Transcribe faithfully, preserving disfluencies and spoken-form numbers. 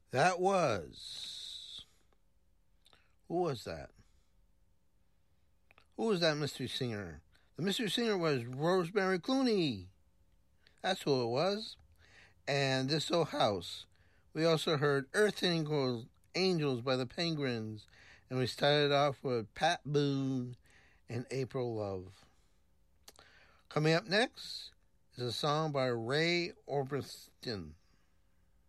That was. Who was that? Who was that mystery singer? The mystery singer was Rosemary Clooney. That's who it was. And This Old House. We also heard Earth Angels, Angels by the Penguins. And we started off with Pat Boone and April Love. Coming up next is a song by Ray Orbison.